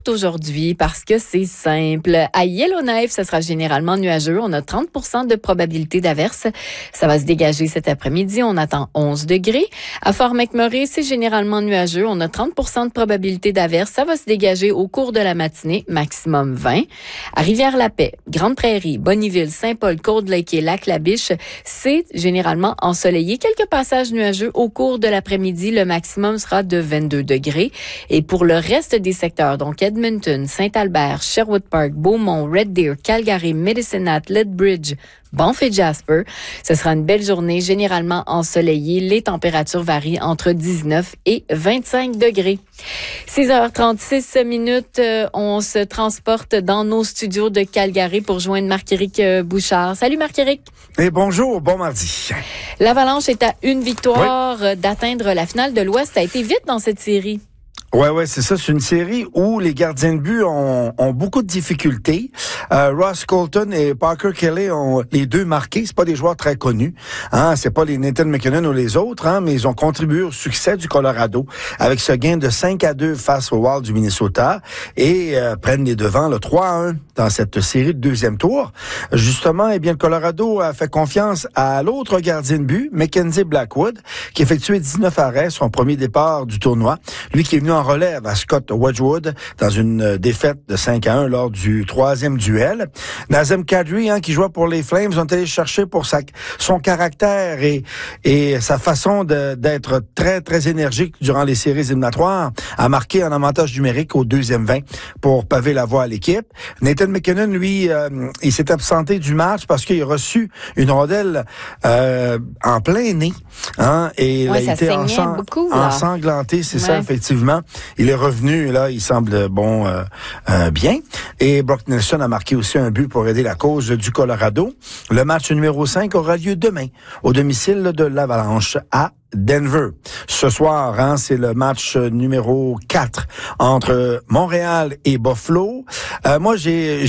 Aujourd'hui parce que c'est simple. À Yellowknife, ce sera généralement nuageux. On a 30% de probabilité d'averse. Ça va se dégager cet après-midi. On attend 11 degrés. À Fort McMurray, c'est généralement nuageux. On a 30% de probabilité d'averse. Ça va se dégager au cours de la matinée, maximum 20. À Rivière-la-Paix, Grande-Prairie, Bonnyville, Saint-Paul, Cold Lake et Lac-La-Biche, c'est généralement ensoleillé. Quelques passages nuageux au cours de l'après-midi. Le maximum sera de 22 degrés. Et pour le reste des secteurs, donc Edmonton, Saint-Albert, Sherwood Park, Beaumont, Red Deer, Calgary, Medicine Hat, Lethbridge, Banff et Jasper. Ce sera une belle journée, généralement ensoleillée. Les températures varient entre 19 et 25 degrés. 6h36 minutes, on se transporte dans nos studios de Calgary pour joindre Marc-Éric Bouchard. Salut Marc-Éric. Et bonjour, bon mardi. L'Avalanche est à une victoire d'atteindre la finale de l'Ouest. Ça a été vite dans cette série. Ouais, c'est ça. C'est une série où les gardiens de but ont beaucoup de difficultés. Ross Colton et Parker Kelly ont les deux marqués. C'est pas des joueurs très connus, hein. C'est pas les Nathan MacKinnon ou les autres, hein, mais ils ont contribué au succès du Colorado avec ce gain de 5-2 face au Wild du Minnesota et prennent les devants, le 3-1 dans cette série de deuxième tour. Justement, le Colorado a fait confiance à l'autre gardien de but, Mackenzie Blackwood, qui a effectué 19 arrêts, son premier départ du tournoi. Lui qui est venu en relève à Scott Wedgwood dans une défaite de 5-1 lors du troisième duel. Nazem Kadri, qui jouait pour les Flames, ont allé chercher pour son caractère et sa façon d'être très, très énergique durant les séries éliminatoires, a marqué un avantage numérique au deuxième 20 pour paver la voie à l'équipe. Nathan MacKinnon, lui, il s'est absenté du match parce qu'il a reçu une rondelle en plein nez, et il a été ensanglanté, c'est ça, effectivement. Il est revenu, et là, il semble bien. Et Brock Nelson a marqué aussi un but pour aider la cause du Colorado. Le match numéro 5 aura lieu demain, au domicile de l'Avalanche à Denver. Ce soir, c'est le match numéro 4 entre Montréal et Buffalo. Moi, j'ai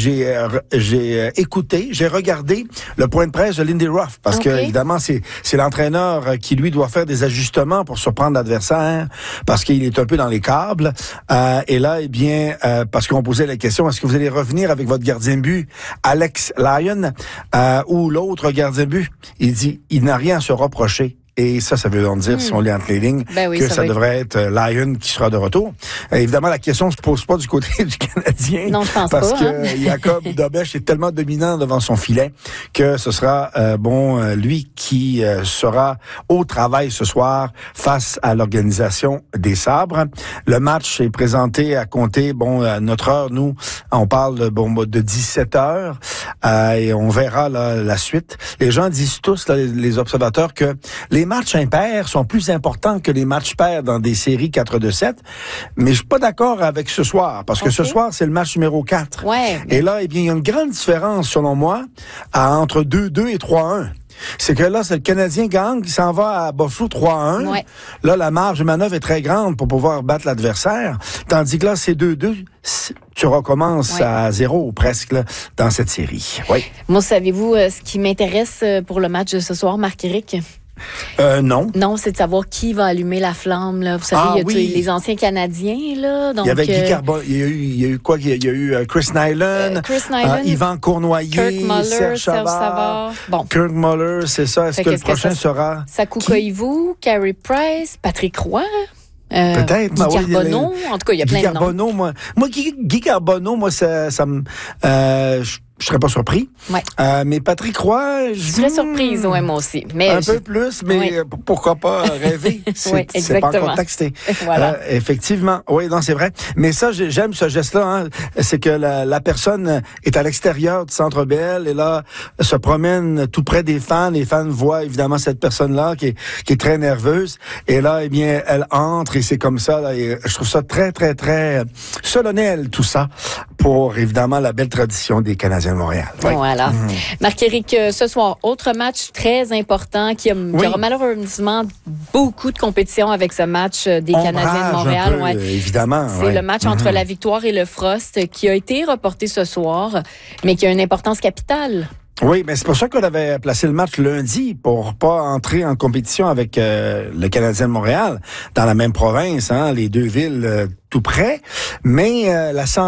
écouté, j'ai regardé le point de presse de Lindy Ruff parce que évidemment, c'est l'entraîneur qui lui doit faire des ajustements pour surprendre l'adversaire parce qu'il est un peu dans les câbles. Et là, parce qu'on posait la question, est-ce que vous allez revenir avec votre gardien de but, Alex Lyon, ou l'autre gardien de but? Il dit, il n'a rien à se reprocher. Et ça veut donc dire, si on lit entre les lignes, que ça devrait être Lyon qui sera de retour. Évidemment, la question ne se pose pas du côté du Canadien. Non, je pense parce pas. Que Jacob Dobech est tellement dominant devant son filet que ce sera lui qui sera au travail ce soir face à l'organisation des Sabres. Le match est présenté à compter, à notre heure, nous, on parle de 17 heures et on verra la suite. Les gens disent tous, les observateurs, que les matchs impairs sont plus importants que les matchs pairs dans des séries 4-2-7, mais je suis pas d'accord avec ce soir, parce que ce soir, c'est le match numéro 4. Ouais. Et là, il y a une grande différence, selon moi, entre 2-2 et 3-1. C'est que là, c'est le Canadien gagne, qui s'en va à Buffalo 3-1. Ouais. Là, la marge de manœuvre est très grande pour pouvoir battre l'adversaire. Tandis que là, c'est 2-2. Tu recommences à 0 presque là, dans cette série. Oui. Moi, savez-vous ce qui m'intéresse pour le match de ce soir, Marc-Éric? Non. Non, c'est de savoir qui va allumer la flamme, là. Vous savez, il y a les anciens Canadiens, là. Donc, il y avait Guy Carbonneau, il y a eu quoi? Il y a eu Chris Nyland, Yvan Cournoyer, Kirk Muller, Serge Savard. Bon. Kirk Muller, c'est ça. Est-ce que le prochain sera... Sakou Koivu, Carey Price, Patrick Roy? Peut-être. Guy Carbonneau. En tout cas, il y a plein de noms. Moi, Guy Carbonneau, ça me... je serais pas surpris. Ouais. Mais Patrick Roy... Je serais surprise, moi aussi. Mais un peu plus, mais pourquoi pas rêver? C'est pas encore texté. Voilà. Effectivement. Oui, non, c'est vrai. Mais ça, j'aime ce geste-là. C'est que la personne est à l'extérieur du Centre Bell et là, se promène tout près des fans. Les fans voient évidemment cette personne-là qui est très nerveuse. Et là, elle entre et c'est comme ça. Là, et je trouve ça très, très, très solennel, tout ça, pour évidemment la belle tradition des Canadiens de Montréal. Oui. Voilà. Marc-Éric, ce soir, autre match très important qui aura malheureusement beaucoup de compétition avec ce match des Canadiens de Montréal. Évidemment. C'est le match entre la Victoire et le Frost qui a été reporté ce soir, mais qui a une importance capitale. Oui, mais c'est pour ça qu'on avait placé le match lundi pour pas entrer en compétition avec le Canadien de Montréal dans la même province, les deux villes tout près. Mais la